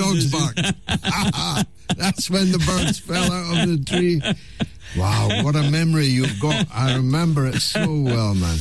dogs barked. That's when the birds fell out of the tree. Wow, what a memory you've got. I remember it so well, man.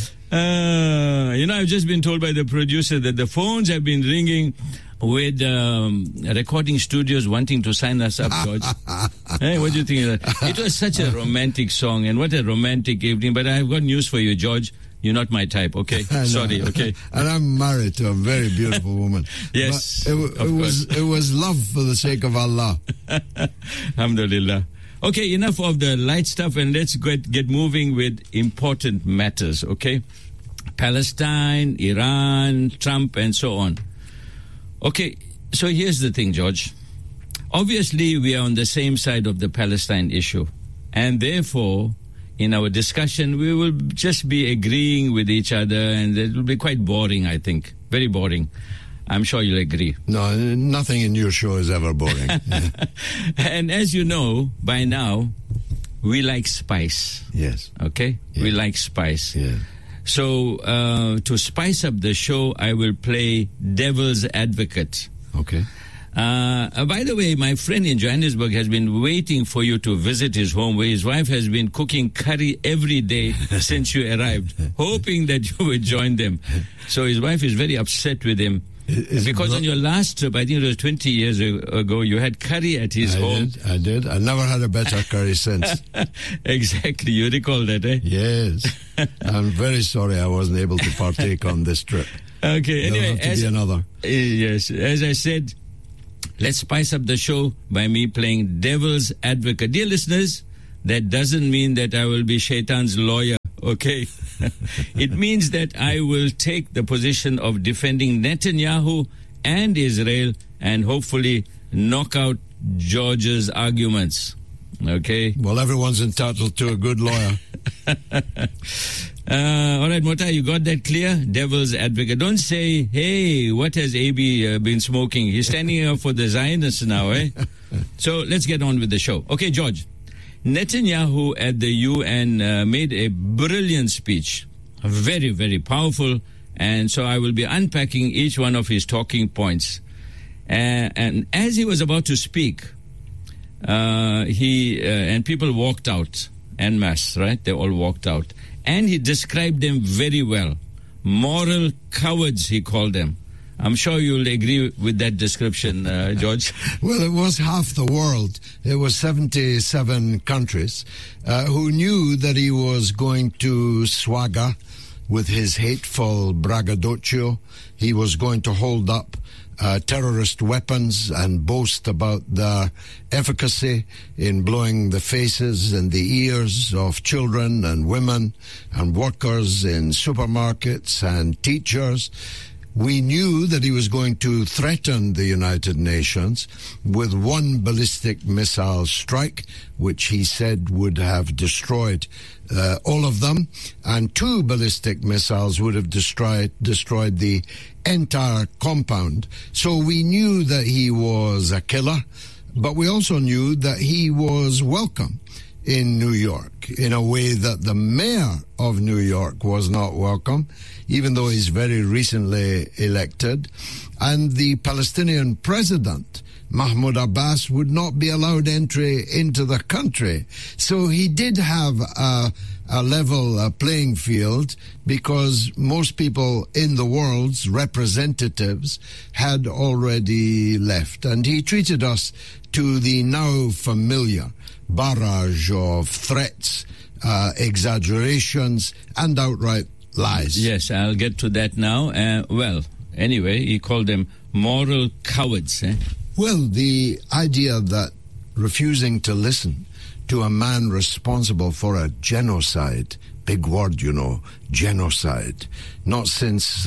I've just been told by the producer that the phones have been ringing with recording studios wanting to sign us up, George. Hey, what do you think of that? It was such a romantic song, and what a romantic evening. But I've got news for you, George. You're not my type, okay? Sorry, okay? And I'm married to a very beautiful woman. Yes, it was love for the sake of Allah. Alhamdulillah. Okay, enough of the light stuff, and let's get moving with important matters, okay? Palestine, Iran, Trump, and so on. Okay, so here's the thing, George. Obviously, we are on the same side of the Palestine issue, and therefore, in our discussion, we will just be agreeing with each other, and it will be quite boring, I think. Very boring. I'm sure you'll agree. No, nothing in your show is ever boring. And as you know, by now, we like spice. Yes. Okay? Yes. We like spice. Yeah. So, to spice up the show, I will play Devil's Advocate. Okay. By the way, my friend in Johannesburg has been waiting for you to visit his home, where his wife has been cooking curry every day since you arrived, hoping that you would join them. So his wife is very upset with him. Because on your last trip, I think it was 20 years ago, you had curry at his home. I did. I never had a better curry since. Exactly. You recall that, eh? Yes. I'm very sorry I wasn't able to partake on this trip. Okay. Anyway, there'll have to be another. Yes. As I said, let's spice up the show by me playing Devil's Advocate. Dear listeners, that doesn't mean that I will be Shaitan's lawyer, okay? It means that I will take the position of defending Netanyahu and Israel and hopefully knock out George's arguments, okay? Well, everyone's entitled to a good lawyer. All right, Mota, you got that clear? Devil's Advocate. Don't say, hey, what has AB been smoking? He's standing up for the Zionists now, eh? So let's get on with the show. Okay, George. Netanyahu at the UN made a brilliant speech, very, very powerful, and so I will be unpacking each one of his talking points. And as he was about to speak, and people walked out en masse, right? They all walked out. And he described them very well. Moral cowards, he called them. I'm sure you'll agree with that description, George. Well, it was half the world. It was 77 countries who knew that he was going to swagger with his hateful braggadocio. He was going to hold up terrorist weapons and boast about their efficacy in blowing the faces and the ears of children and women and workers in supermarkets and teachers. We knew that he was going to threaten the United Nations with one ballistic missile strike, which he said would have destroyed all of them, and two ballistic missiles would have destroyed the entire compound. So we knew that he was a killer, but we also knew that he was welcome in New York in a way that the mayor of New York was not welcome, even though he's very recently elected. And the Palestinian president, Mahmoud Abbas, would not be allowed entry into the country. So he did have a level playing field, because most people in the world's representatives had already left. And he treated us to the now familiar barrage of threats, exaggerations, and outright lies. Yes, I'll get to that now. Well, anyway, he called them moral cowards. Well, the idea that refusing to listen to a man responsible for a genocide, big word, you know, genocide, not since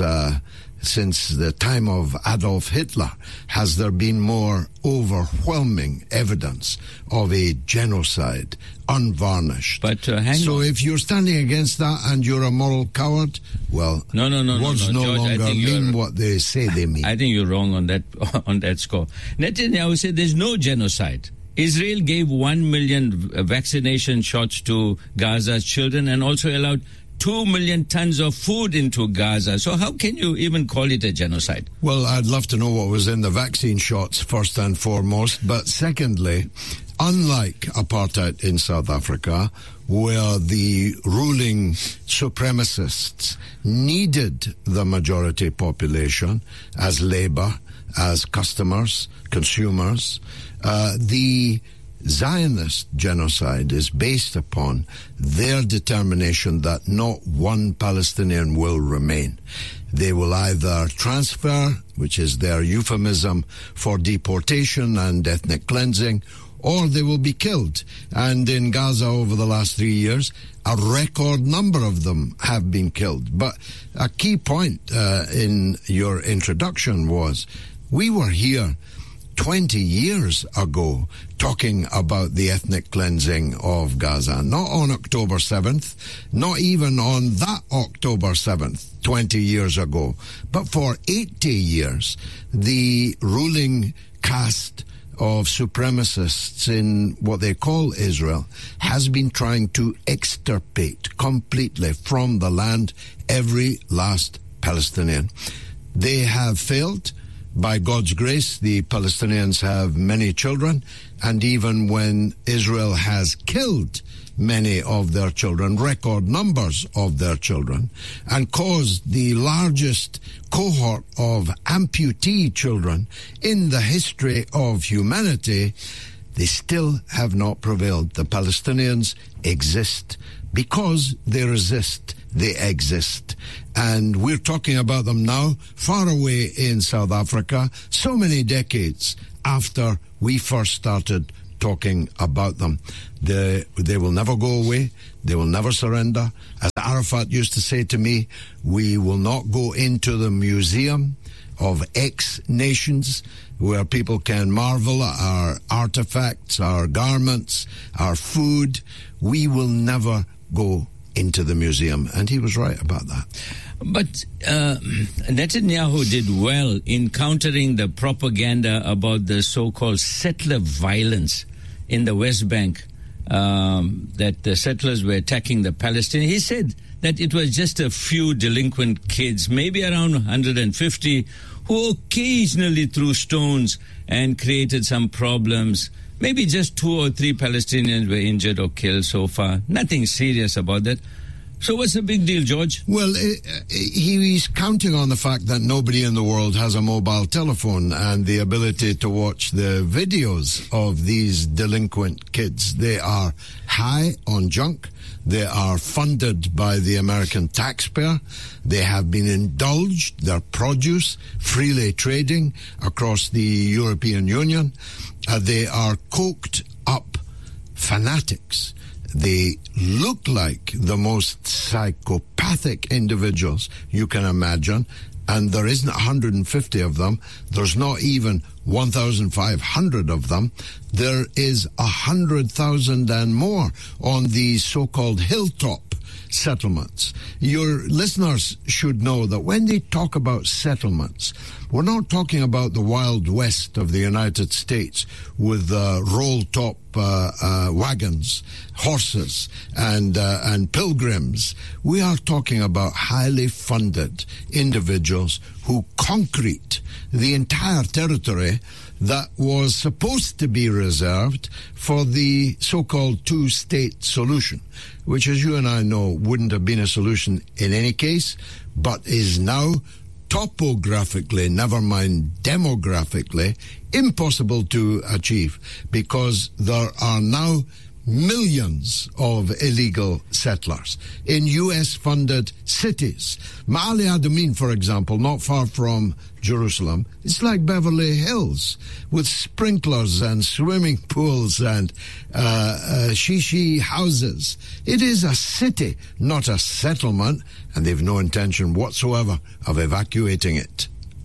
the time of Adolf Hitler has there been more overwhelming evidence of a genocide, unvarnished. But hang on. If you're standing against that and you're a moral coward, well, words no George, longer mean what they say they mean. I think you're wrong on that score. Netanyahu said there's no genocide. Israel gave 1 million vaccination shots to Gaza's children and also allowed 2 million tons of food into Gaza. So how can you even call it a genocide? Well, I'd love to know what was in the vaccine shots, first and foremost. But secondly, unlike apartheid in South Africa, where the ruling supremacists needed the majority population as labor, as customers, consumers, the Zionist genocide is based upon their determination that not one Palestinian will remain. They will either transfer, which is their euphemism for deportation and ethnic cleansing, or they will be killed. And in Gaza over the last 3 years, a record number of them have been killed. But a key point in your introduction was, we were here 20 years ago talking about the ethnic cleansing of Gaza, not on October 7th, not even on that October 7th, 20 years ago, but for 80 years, the ruling caste of supremacists in what they call Israel has been trying to extirpate completely from the land every last Palestinian. They have failed. By God's grace, the Palestinians have many children, and even when Israel has killed many of their children, record numbers of their children, and caused the largest cohort of amputee children in the history of humanity, they still have not prevailed. The Palestinians exist because they resist. They exist. And we're talking about them now, far away in South Africa, so many decades after we first started talking about them. They will never go away. They will never surrender. As Arafat used to say to me, we will not go into the museum of ex-nations where people can marvel at our artifacts, our garments, our food. We will never go into the museum. And he was right about that. But Netanyahu did well in countering the propaganda about the so-called settler violence in the West Bank, that the settlers were attacking the Palestinians. He said that it was just a few delinquent kids, maybe around 150, who occasionally threw stones and created some problems. Maybe just 2 or 3 Palestinians were injured or killed so far. Nothing serious about that. So what's the big deal, George? Well, he's counting on the fact that nobody in the world has a mobile telephone and the ability to watch the videos of these delinquent kids. They are high on junk. They are funded by the American taxpayer. They have been indulged, their produce, freely trading across the European Union. They are coked up fanatics. They look like the most psychopathic individuals you can imagine, and there isn't 150 of them. There's not even 1,500 of them. There is 100,000 and more on these so-called hilltop settlements. Your listeners should know that when they talk about settlements, we're not talking about the Wild West of the United States with roll-top wagons, horses, and pilgrims. We are talking about highly funded individuals who concrete the entire territory that was supposed to be reserved for the so-called two-state solution, which, as you and I know, wouldn't have been a solution in any case, but is now topographically, never mind demographically, impossible to achieve, because there are now millions of illegal settlers in US-funded cities. Ma'ale Adumim, for example, not far from Jerusalem, it's like Beverly Hills with sprinklers and swimming pools and shishi houses. It is a city, not a settlement, and they've no intention whatsoever of evacuating it.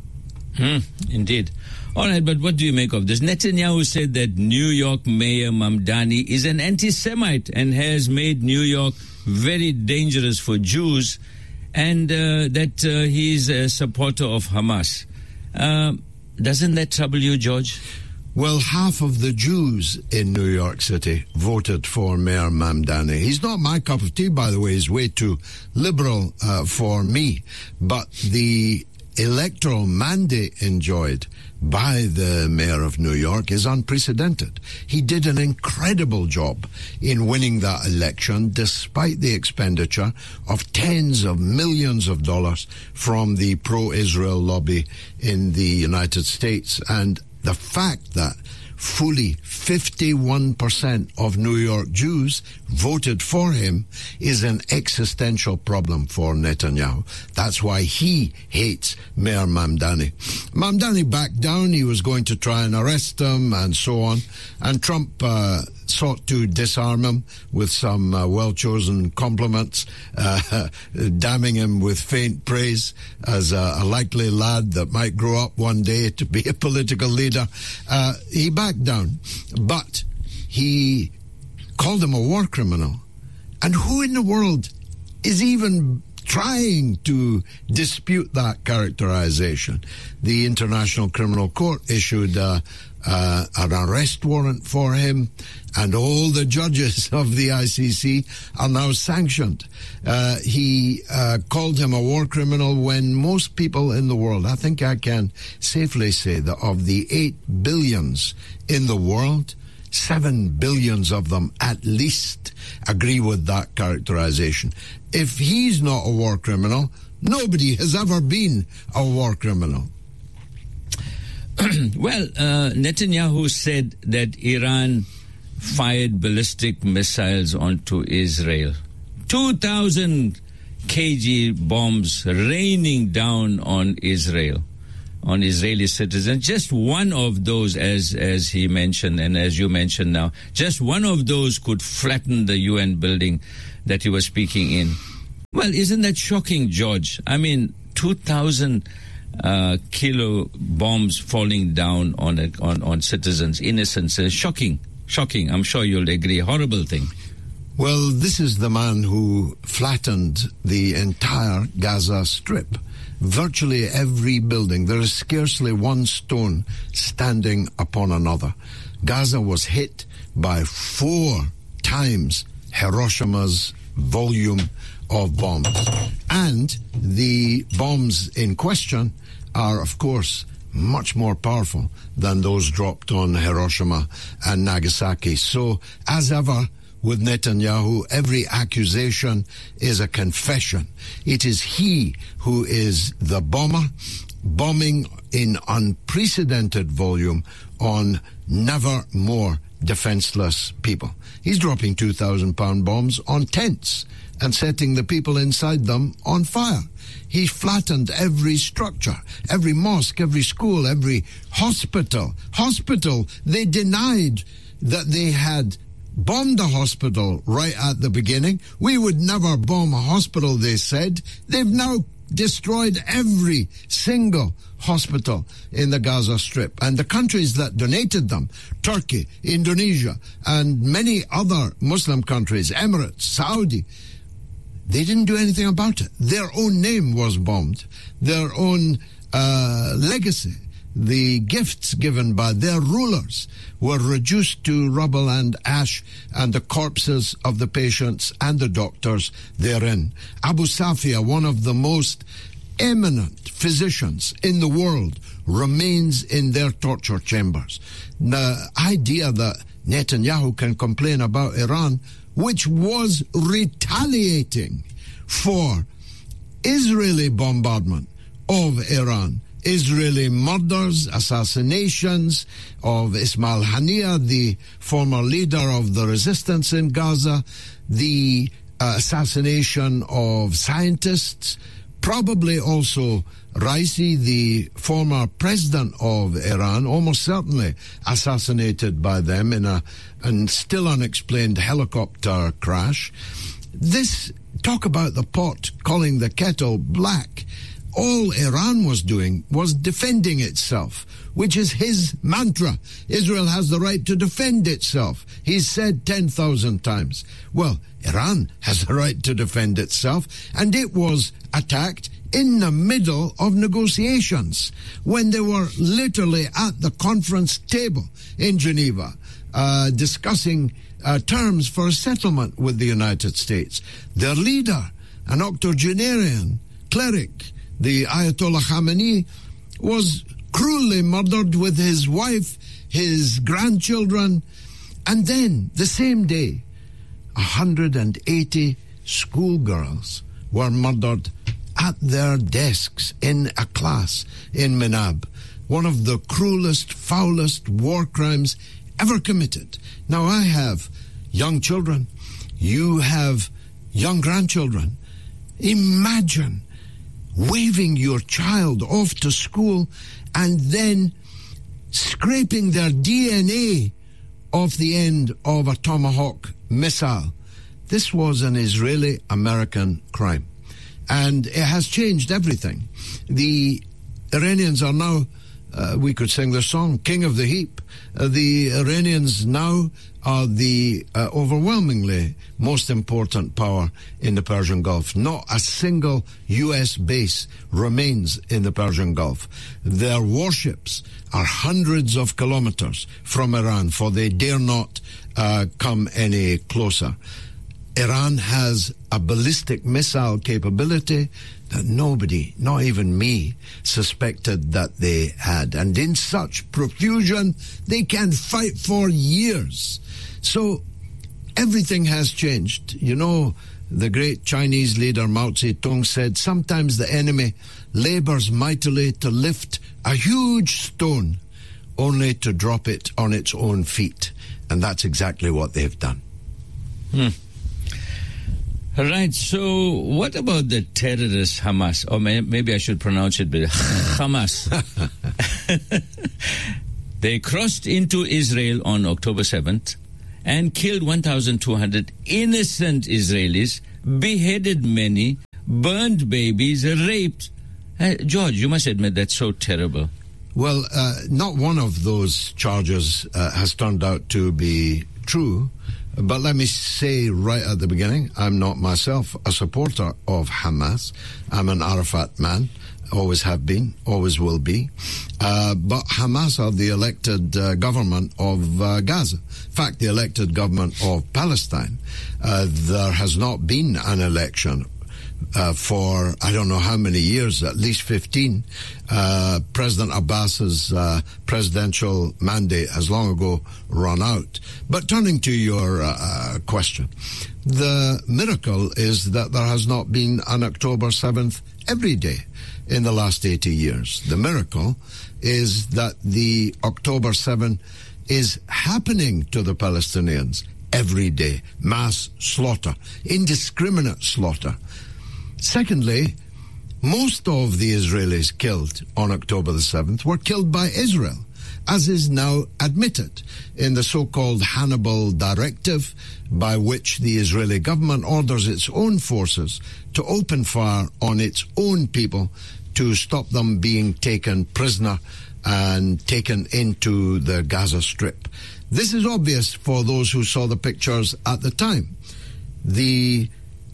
Indeed. All right, but what do you make of this? Netanyahu said that New York Mayor Mamdani is an anti-Semite and has made New York very dangerous for Jews, and that he's a supporter of Hamas. Doesn't that trouble you, George? Well, half of the Jews in New York City voted for Mayor Mamdani. He's not my cup of tea, by the way. He's way too liberal for me. But the electoral mandate enjoyed by the mayor of New York is unprecedented. He did an incredible job in winning that election despite the expenditure of tens of millions of dollars from the pro-Israel lobby in the United States. And the fact that fully 51% of New York Jews voted for him is an existential problem for Netanyahu. That's why he hates Mayor Mamdani. Mamdani backed down. He was going to try and arrest him and so on. And Trump sought to disarm him with some well-chosen compliments, damning him with faint praise as a likely lad that might grow up one day to be a political leader. He backed down, but he called him a war criminal. And who in the world is even trying to dispute that characterization? The International Criminal Court issued an arrest warrant for him, and all the judges of the ICC are now sanctioned. He called him a war criminal when most people in the world, I think I can safely say that of the 8 billions in the world, 7 billions of them at least agree with that characterization. If he's not a war criminal, nobody has ever been a war criminal. Well, Netanyahu said that Iran fired ballistic missiles onto Israel. 2,000 kg bombs raining down on Israel, on Israeli citizens. Just one of those, as he mentioned, and as you mentioned now, just one of those could flatten the UN building that he was speaking in. Well, isn't that shocking, George? I mean, 2,000 kilo bombs falling down on citizens, innocents. Shocking. I'm sure you'll agree. Horrible thing. Well, this is the man who flattened the entire Gaza Strip. Virtually every building, there is scarcely one stone standing upon another. Gaza was hit by 4 times Hiroshima's volume of bombs. And the bombs in question are, of course, much more powerful than those dropped on Hiroshima and Nagasaki. So, as ever, with Netanyahu, every accusation is a confession. It is he who is the bomber, bombing in unprecedented volume on never more defenseless people. He's dropping 2,000-pound bombs on tents and setting the people inside them on fire. He flattened every structure, every mosque, every school, every hospital. They denied that they had bombed a hospital right at the beginning. We would never bomb a hospital, they said. They've now destroyed every single hospital in the Gaza Strip. And the countries that donated them, Turkey, Indonesia, and many other Muslim countries, Emirates, Saudi, they didn't do anything about it. Their own name was bombed. Their own legacy, the gifts given by their rulers, were reduced to rubble and ash, and the corpses of the patients and the doctors therein. Abu Safia, one of the most eminent physicians in the world, remains in their torture chambers. The idea that Netanyahu can complain about Iran, which was retaliating for Israeli bombardment of Iran, Israeli murders, assassinations of Ismail Haniyeh, the former leader of the resistance in Gaza, the assassination of scientists, probably also Raisi, the former president of Iran, almost certainly assassinated by them in a still unexplained helicopter crash. This, talk about the pot calling the kettle black. All Iran was doing was defending itself, which is his mantra. Israel has the right to defend itself. He's said 10,000 times. Well, Iran has the right to defend itself, and it was attacked in the middle of negotiations, when they were literally at the conference table in Geneva, discussing terms for a settlement with the United States. Their leader, an octogenarian cleric, the Ayatollah Khamenei, was cruelly murdered with his wife, his grandchildren, and then the same day, 180 schoolgirls were murdered at their desks in a class in Menab. One of the cruelest, foulest war crimes ever committed. Now, I have young children. You have young grandchildren. Imagine waving your child off to school and then scraping their DNA off the end of a Tomahawk missile. This was an Israeli-American crime. And it has changed everything. The Iranians are now, we could sing their song, King of the Heap. The Iranians now are the overwhelmingly most important power in the Persian Gulf. Not a single U.S. base remains in the Persian Gulf. Their warships are hundreds of kilometers from Iran, for they dare not come any closer. Iran has a ballistic missile capability that nobody, not even me, suspected that they had. And in such profusion, they can fight for years. So everything has changed. You know, the great Chinese leader Mao Zedong said, sometimes the enemy labors mightily to lift a huge stone only to drop it on its own feet. And that's exactly what they've done. Right, so what about the terrorist Hamas? Or maybe I should pronounce it better. Hamas. They crossed into Israel on October 7th and killed 1,200 innocent Israelis, beheaded many, burned babies, raped. George, you must admit that's so terrible. Well, not one of those charges has turned out to be true. But let me say right at the beginning, I'm not myself a supporter of Hamas. I'm an Arafat man, always have been, always will be. But Hamas are the elected government of Gaza. In fact, the elected government of Palestine. There has not been an election for I don't know how many years, at least 15. President Abbas's presidential mandate has long ago run out. But turning to your question, the miracle is that there has not been an October 7th every day in the last 80 years. The miracle is that the October 7th is happening to the Palestinians every day. Mass slaughter, indiscriminate slaughter. Secondly, most of the Israelis killed on October the 7th were killed by Israel, as is now admitted in the so-called Hannibal Directive, by which the Israeli government orders its own forces to open fire on its own people to stop them being taken prisoner and taken into the Gaza Strip. This is obvious for those who saw the pictures at the time. The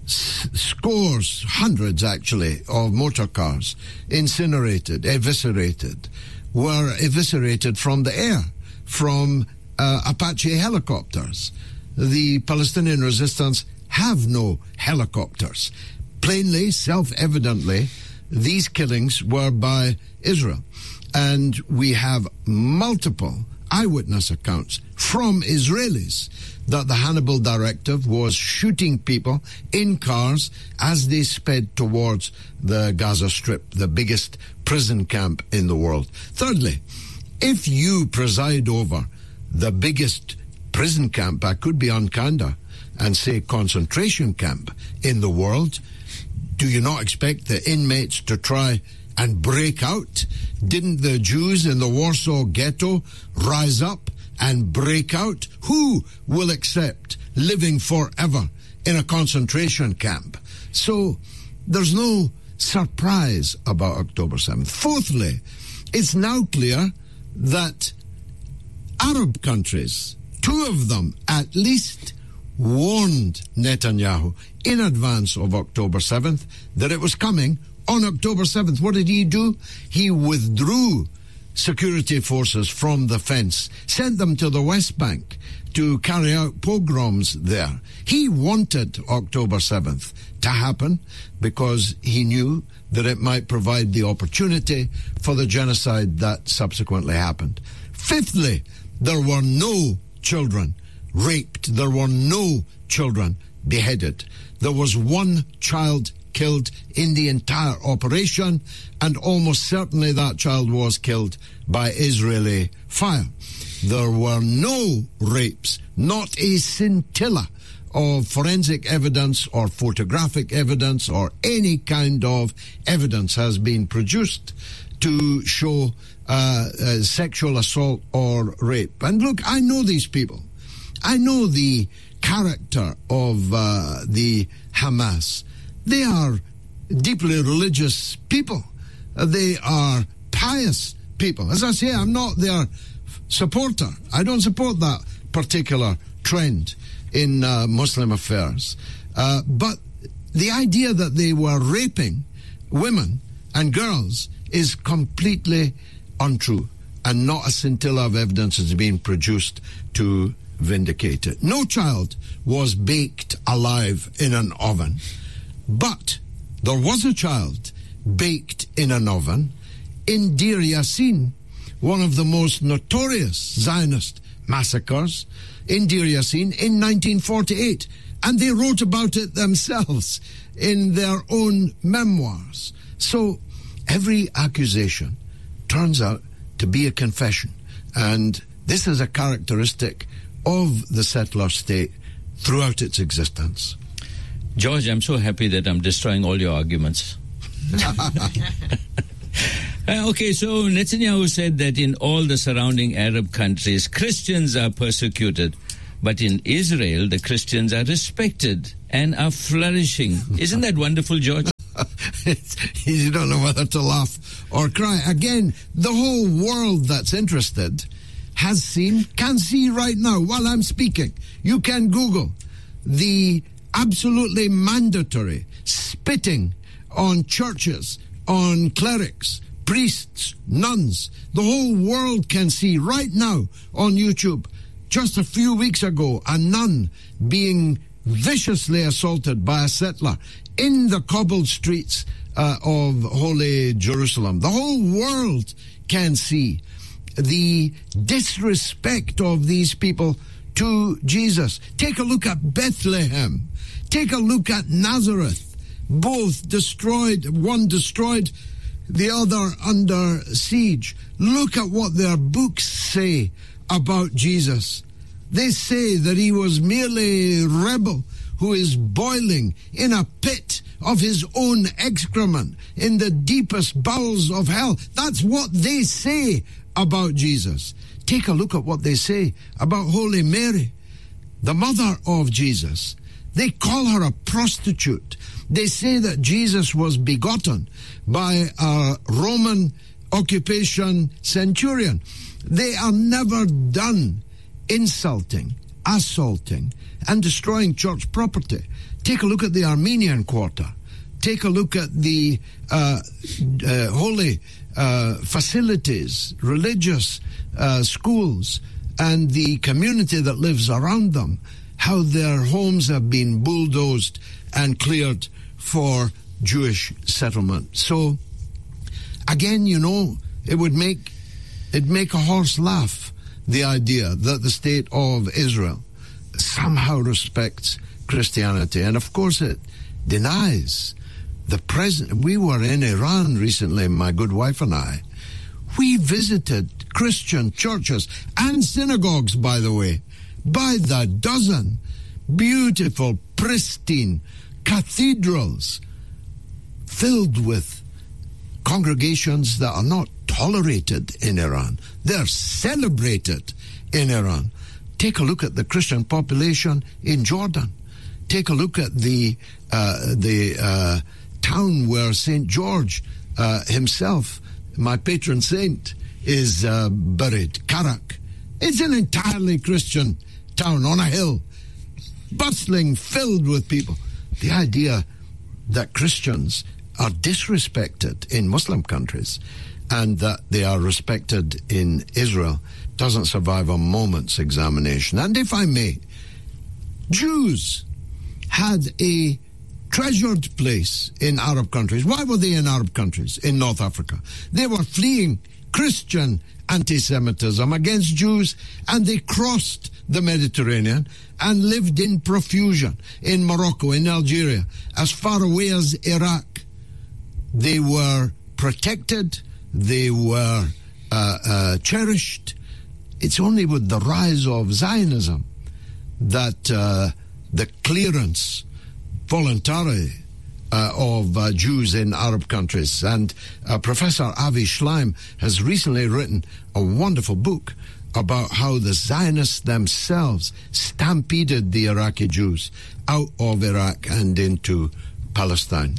scores, hundreds actually, of motor cars incinerated, eviscerated, were eviscerated from the air, from Apache helicopters. The Palestinian resistance have no helicopters. Plainly, self-evidently, these killings were by Israel. And we have multiple eyewitness accounts from Israelis that the Hannibal Directive was shooting people in cars as they sped towards the Gaza Strip, the biggest prison camp in the world. Thirdly, if you preside over the biggest prison camp, I could be unkinder and say concentration camp in the world, do you not expect the inmates to try and break out? Didn't the Jews in the Warsaw Ghetto rise up and break out? Who will accept living forever in a concentration camp? So there's no surprise about October 7th. Fourthly, it's now clear that Arab countries, two of them at least, warned Netanyahu in advance of October 7th that it was coming on October 7th. What did he do? He withdrew security forces from the fence, sent them to the West Bank to carry out pogroms there. He wanted October 7th to happen because he knew that it might provide the opportunity for the genocide that subsequently happened. Fifthly, there were no children raped. There were no children beheaded. There was one child killed in the entire operation, and almost certainly that child was killed by Israeli fire. There were no rapes, not a scintilla of forensic evidence or photographic evidence or any kind of evidence has been produced to show sexual assault or rape. And look, I know these people. I know the character of the Hamas. They are deeply religious people. They are pious people. As I say, I'm not their supporter. I don't support that particular trend in Muslim affairs. But the idea that they were raping women and girls is completely untrue, and not a scintilla of evidence has been produced to vindicate it. No child was baked alive in an oven, but there was a child baked in an oven in Deir Yassin, one of the most notorious Zionist massacres in Deir Yassin in 1948. And they wrote about it themselves in their own memoirs. So every accusation turns out to be a confession. And this is a characteristic of the settler state throughout its existence. George, I'm so happy that I'm destroying all your arguments. Okay, so Netanyahu said that in all the surrounding Arab countries, Christians are persecuted. But in Israel, the Christians are respected and are flourishing. Isn't that wonderful, George? You don't know whether to laugh or cry. Again, the whole world that's interested has seen, can see right now while I'm speaking. You can Google the absolutely mandatory spitting on churches, on clerics, priests, nuns. The whole world can see right now on YouTube. Just a few weeks ago, a nun being viciously assaulted by a settler in the cobbled streets of Holy Jerusalem. The whole world can see the disrespect of these people to Jesus. Take a look at Bethlehem. Take a look at Nazareth. Both destroyed, one destroyed, the other under siege. Look at what their books say about Jesus. They say that he was merely a rebel who is boiling in a pit of his own excrement in the deepest bowels of hell. That's what they say about Jesus. Take a look at what they say about Holy Mary, the mother of Jesus. They call her a prostitute. They say that Jesus was begotten by a Roman occupation centurion. They are never done insulting, assaulting, and destroying church property. Take a look at the Armenian Quarter. Take a look at the holy facilities, religious schools, and the community that lives around them, how their homes have been bulldozed and cleared for Jewish settlement. So, again, you know, it'd make a horse laugh, the idea that the state of Israel somehow respects Christianity. And of course it denies the present. We were in Iran recently, my good wife and I. We visited Christian churches and synagogues, by the way, by the dozen. Beautiful, pristine cathedrals filled with congregations that are not tolerated in Iran. They're celebrated in Iran. Take a look at the Christian population in Jordan. Take a look at the town where St. George himself, my patron saint, is buried, Karak. It's an entirely Christian town on a hill, bustling, filled with people. The idea that Christians are disrespected in Muslim countries and that they are respected in Israel doesn't survive a moment's examination. And if I may, Jews had a treasured place in Arab countries. Why were they in Arab countries, in North Africa? They were fleeing Christian anti-Semitism against Jews, and they crossed the Mediterranean and lived in profusion in Morocco, in Algeria, as far away as Iraq. They were protected, they were cherished. It's only with the rise of Zionism that the clearance voluntarily of Jews in Arab countries. And Professor Avi Schleim has recently written a wonderful book about how the Zionists themselves stampeded the Iraqi Jews out of Iraq and into Palestine.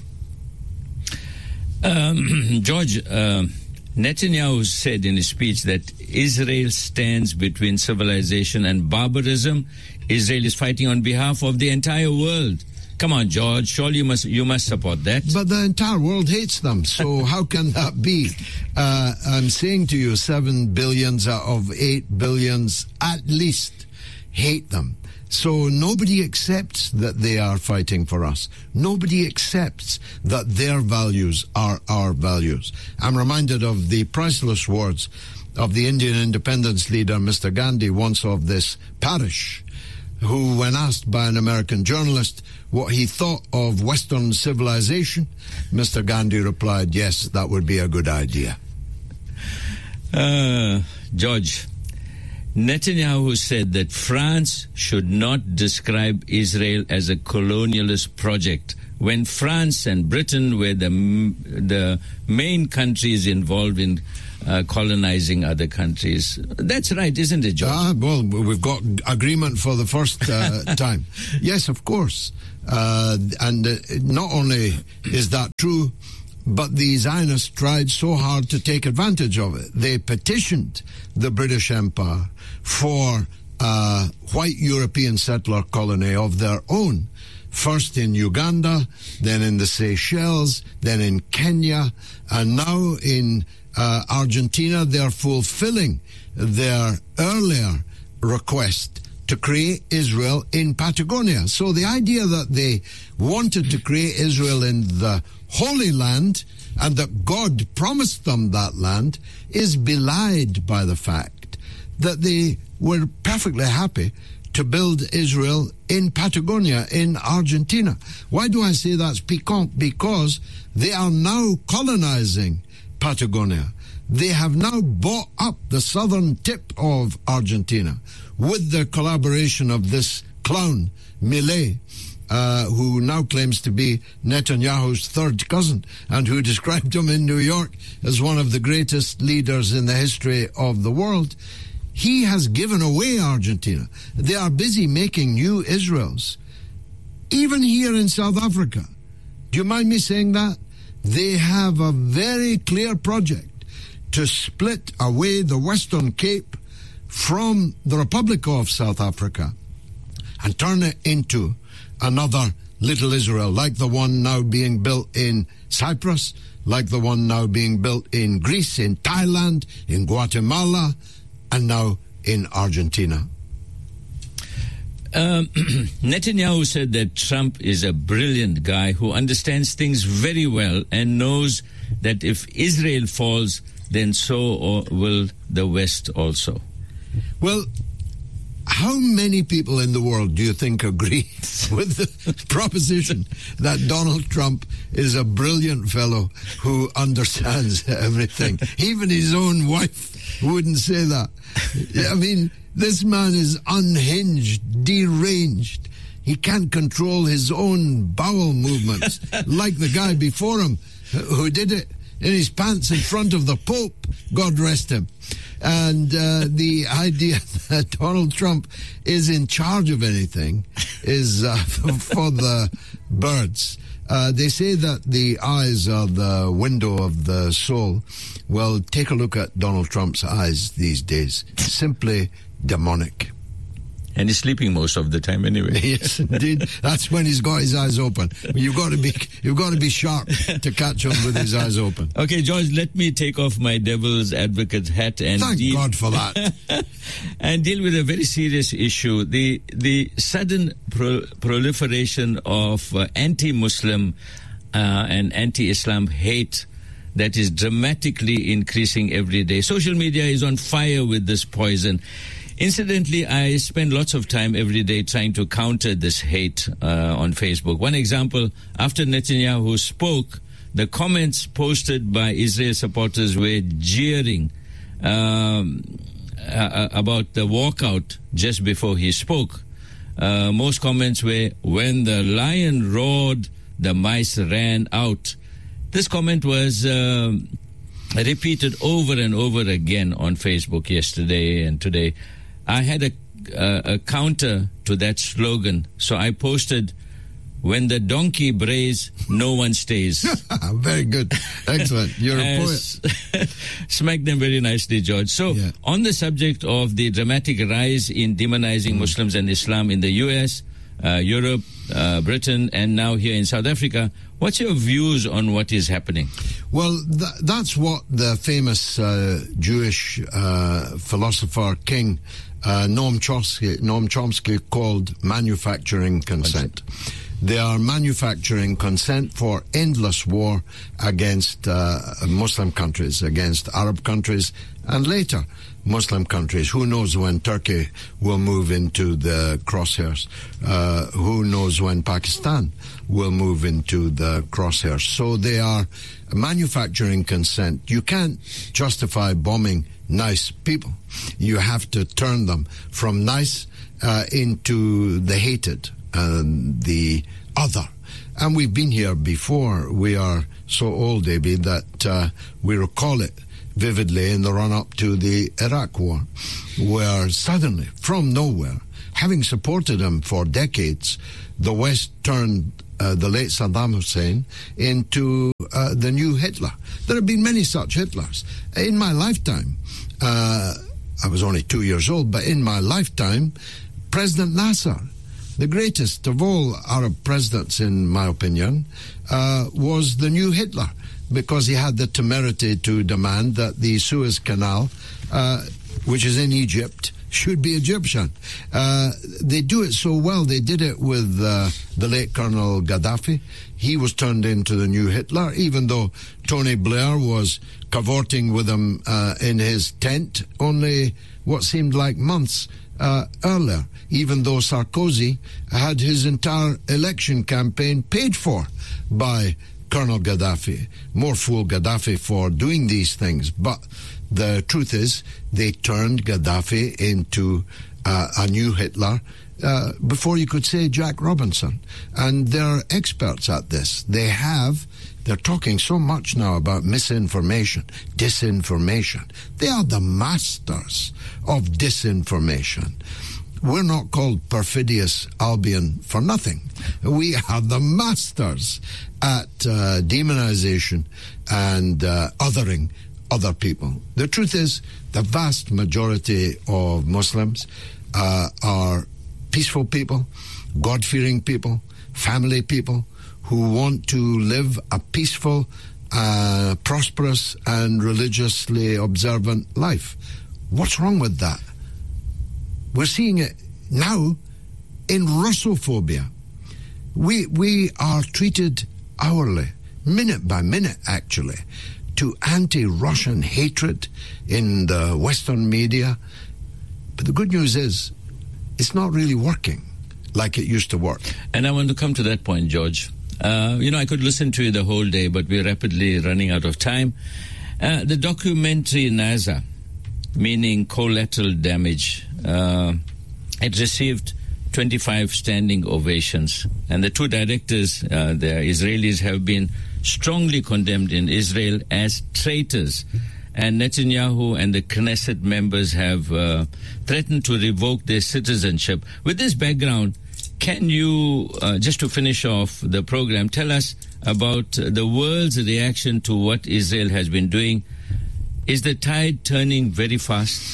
George, Netanyahu said in his speech that Israel stands between civilization and barbarism. Israel is fighting on behalf of the entire world. Come on, George, surely you must support that. But the entire world hates them, so how can that be? I'm saying to you, 7 billions out of 8 billions at least hate them. So nobody accepts that they are fighting for us. Nobody accepts that their values are our values. I'm reminded of the priceless words of the Indian independence leader, Mr. Gandhi, once of this parish, who, when asked by an American journalist what he thought of Western civilization, Mr. Gandhi replied, yes, that would be a good idea. George, Netanyahu said that France should not describe Israel as a colonialist project when France and Britain were the main countries involved in colonizing other countries. That's right, isn't it, George? Well, we've got agreement for the first time. Yes, of course. And not only is that true, but the Zionists tried so hard to take advantage of it. They petitioned the British Empire for a white European settler colony of their own. First in Uganda, then in the Seychelles, then in Kenya, and now in Argentina. They're fulfilling their earlier request to create Israel in Patagonia. So the idea that they wanted to create Israel in the Holy Land and that God promised them that land is belied by the fact that they were perfectly happy to build Israel in Patagonia, in Argentina. Why do I say that's piquant? Because they are now colonizing Patagonia. They have now bought up the southern tip of Argentina with the collaboration of this clown, Milei, who now claims to be Netanyahu's third cousin and who described him in New York as one of the greatest leaders in the history of the world. He has given away Argentina. They are busy making new Israels. Even here in South Africa. Do you mind me saying that? They have a very clear project to split away the Western Cape from the Republic of South Africa and turn it into another little Israel, like the one now being built in Cyprus, like the one now being built in Greece, in Thailand, in Guatemala, and now in Argentina. Netanyahu said that Trump is a brilliant guy who understands things very well and knows that if Israel falls, then so will the West also. Well, how many people in the world do you think agree with the proposition that Donald Trump is a brilliant fellow who understands everything? Even his own wife wouldn't say that. I mean, this man is unhinged, deranged. He can't control his own bowel movements like the guy before him who did it in his pants in front of the Pope, God rest him. And the idea that Donald Trump is in charge of anything is for the birds. They say that the eyes are the window of the soul. Well, take a look at Donald Trump's eyes these days. Simply demonic. And he's sleeping most of the time anyway. Yes, indeed. That's when he's got his eyes open. You've got to be sharp to catch him with his eyes open. Okay, George, let me take off my devil's advocate hat and Thank God for that. and deal with a very serious issue: the sudden proliferation of anti-Muslim and anti-Islam hate that is dramatically increasing every day. Social media is on fire with this poison. Incidentally, I spend lots of time every day trying to counter this hate on Facebook. One example, after Netanyahu spoke, the comments posted by Israel supporters were jeering about the walkout just before he spoke. Most comments were, "When the lion roared, the mice ran out." This comment was repeated over and over again on Facebook yesterday and today. I had a counter to that slogan, so I posted, "When the donkey brays, no one stays." Very good. Excellent. You're a poet. Smacked them very nicely, George. So, on the subject of the dramatic rise in demonizing Muslims and Islam in the U.S., Europe, Britain, and now here in South Africa, what's your views on what is happening? Well, that's what the famous Jewish philosopher king Noam Chomsky called manufacturing consent. They are manufacturing consent for endless war against Muslim countries, against Arab countries, and later Muslim countries. Who knows when Turkey will move into the crosshairs? Who knows when Pakistan will move into the crosshairs? So they are manufacturing consent. You can't justify bombing nice people. You have to turn them from nice into the hated, the other. And we've been here before. We are so old, Davy, that we recall it vividly in the run-up to the Iraq War, where suddenly, from nowhere, having supported him for decades, the West turned the late Saddam Hussein into the new Hitler. There have been many such Hitlers. In my lifetime, I was only 2 years old, but in my lifetime, President Nasser, the greatest of all Arab presidents, in my opinion, was the new Hitler, because he had the temerity to demand that the Suez Canal, which is in Egypt, should be Egyptian. They do it so well. They did it with the late Colonel Gaddafi. He was turned into the new Hitler, even though Tony Blair was cavorting with him in his tent only what seemed like months earlier, even though Sarkozy had his entire election campaign paid for by Colonel Gaddafi. More fool Gaddafi for doing these things. But the truth is, they turned Gaddafi into a new Hitler before you could say Jack Robinson. And they're experts at this. They're talking so much now about misinformation, disinformation. They are the masters of disinformation. We're not called perfidious Albion for nothing. We are the masters at demonization and othering other people. The truth is, the vast majority of Muslims are peaceful people, God-fearing people, family people who want to live a peaceful, prosperous, and religiously observant life. What's wrong with that? We're seeing it now in Russophobia. We are treated hourly, minute by minute, actually, to anti-Russian hatred in the Western media. But the good news is, it's not really working like it used to work. And I want to come to that point, George. I could listen to you the whole day, but we're rapidly running out of time. The documentary NASA, meaning collateral damage, it received 25 standing ovations. And the two directors, the Israelis, have been strongly condemned in Israel as traitors. And Netanyahu and the Knesset members have threatened to revoke their citizenship. With this background, can you, just to finish off the program, tell us about the world's reaction to what Israel has been doing? Is the tide turning very fast?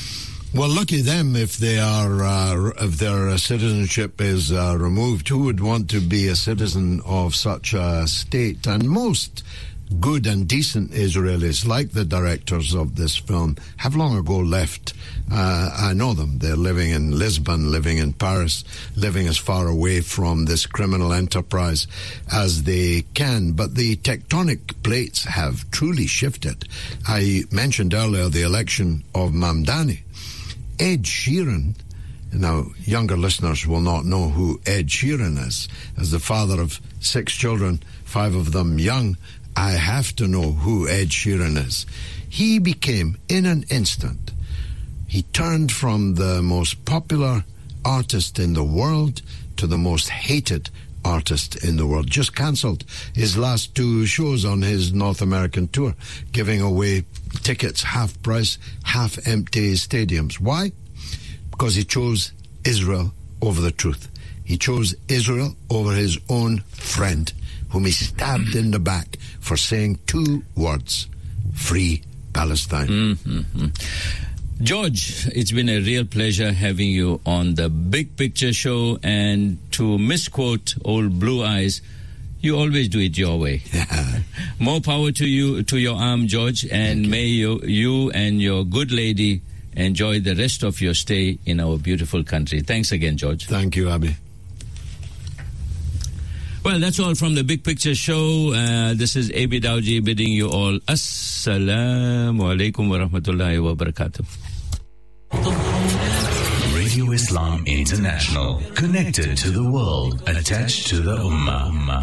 Well, lucky them if they are if their citizenship is removed. Who would want to be a citizen of such a state? And most good and decent Israelis, like the directors of this film, have long ago left. I know them. They're living in Lisbon, living in Paris, living as far away from this criminal enterprise as they can. But the tectonic plates have truly shifted. I mentioned earlier the election of Mamdani. Ed Sheeran, now younger listeners will not know who Ed Sheeran is. As the father of 6 children, 5 of them young, I have to know who Ed Sheeran is. He became, in an instant, he turned from the most popular artist in the world to the most hated artist in the world. Just cancelled his last 2 shows on his North American tour, giving away tickets half price, half empty stadiums. Why? Because he chose Israel over the truth. He chose Israel over his own friend, whom he stabbed in the back for saying 2 words: Free Palestine. George, it's been a real pleasure having you on the Big Picture Show, and to misquote old Blue Eyes, you always do it your way. More power to you, to your arm, George, and may you and your good lady enjoy the rest of your stay in our beautiful country. Thanks again, George. Thank you, Abby. Well, that's all from the Big Picture Show. This is Abi Dawji bidding you all Assalamu alaikum wa rahmatullahi wa barakatuh. Radio Islam International, connected to the world, attached to the Ummah.